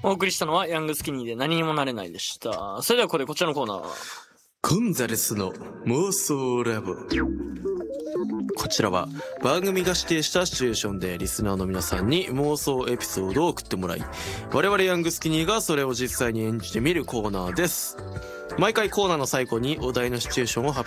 お送りしたのはヤングスキニーで何にもなれないでした。それではこちらのコーナー。 コンザレスの妄想ラボ。こちらは番組が指定したシチュエーションでリスナーの皆さんに妄想エピソードを送ってもらい、我々ヤングスキニーがそれを実際に演じてみるコーナーです。毎回コーナーの最後にお題のシチュエーションを発